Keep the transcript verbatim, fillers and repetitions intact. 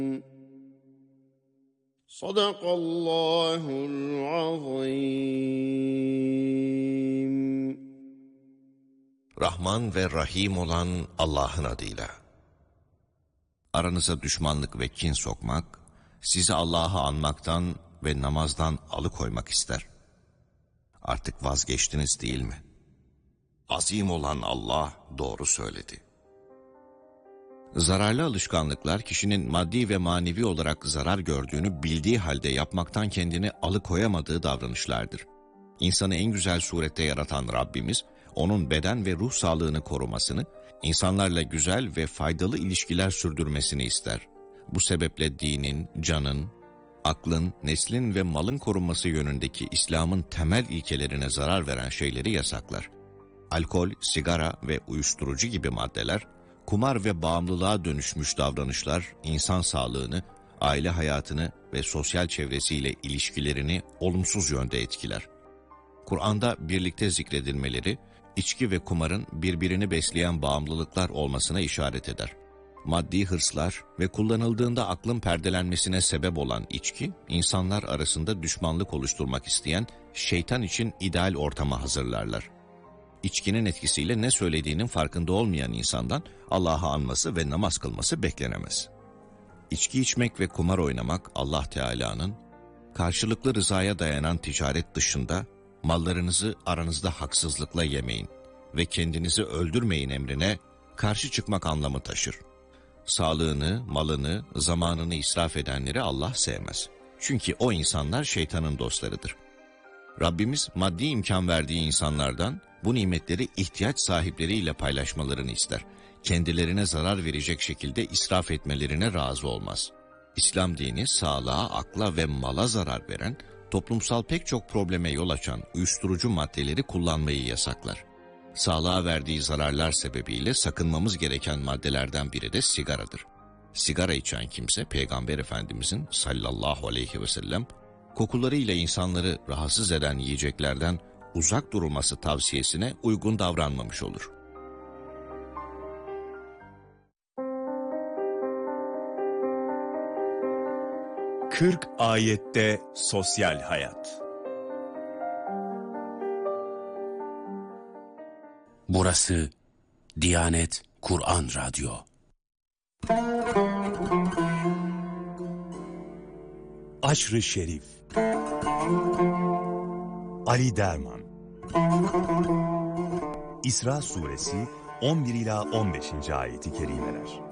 Sadakallahul azim. Rahman ve Rahim olan Allah'ın adıyla. Aranıza düşmanlık ve kin sokmak, sizi Allah'ı anmaktan ve namazdan alıkoymak ister. Artık vazgeçtiniz değil mi? Azim olan Allah doğru söyledi. Zararlı alışkanlıklar kişinin maddi ve manevi olarak zarar gördüğünü bildiği halde yapmaktan kendini alıkoyamadığı davranışlardır. İnsanı en güzel surette yaratan Rabbimiz, onun beden ve ruh sağlığını korumasını, insanlarla güzel ve faydalı ilişkiler sürdürmesini ister. Bu sebeple dinin, canın, aklın, neslin ve malın korunması yönündeki İslam'ın temel ilkelerine zarar veren şeyleri yasaklar. Alkol, sigara ve uyuşturucu gibi maddeler, kumar ve bağımlılığa dönüşmüş davranışlar insan sağlığını, aile hayatını ve sosyal çevresiyle ilişkilerini olumsuz yönde etkiler. Kur'an'da birlikte zikredilmeleri, içki ve kumarın birbirini besleyen bağımlılıklar olmasına işaret eder. Maddi hırslar ve kullanıldığında aklın perdelenmesine sebep olan içki, insanlar arasında düşmanlık oluşturmak isteyen şeytan için ideal ortamı hazırlarlar. İçkinin etkisiyle ne söylediğinin farkında olmayan insandan Allah'ı anması ve namaz kılması beklenemez. İçki içmek ve kumar oynamak Allah Teala'nın karşılıklı rızaya dayanan ticaret dışında mallarınızı aranızda haksızlıkla yemeyin ve kendinizi öldürmeyin emrine karşı çıkmak anlamı taşır. Sağlığını, malını, zamanını israf edenleri Allah sevmez. Çünkü o insanlar şeytanın dostlarıdır. Rabbimiz maddi imkan verdiği insanlardan bu nimetleri ihtiyaç sahipleriyle paylaşmalarını ister. Kendilerine zarar verecek şekilde israf etmelerine razı olmaz. İslam dini sağlığa, akla ve mala zarar veren, toplumsal pek çok probleme yol açan uyuşturucu maddeleri kullanmayı yasaklar. Sağlığa verdiği zararlar sebebiyle sakınmamız gereken maddelerden biri de sigaradır. Sigara içen kimse Peygamber Efendimizin sallallahu aleyhi ve sellem kokularıyla insanları rahatsız eden yiyeceklerden uzak durulması tavsiyesine uygun davranmamış olur. kırk ayette sosyal hayat. Burası Diyanet Kur'an Radyo. Aşr-ı Şerif. Ali Derman. İsra Suresi on bir ila on beşinci ayeti kerimeler.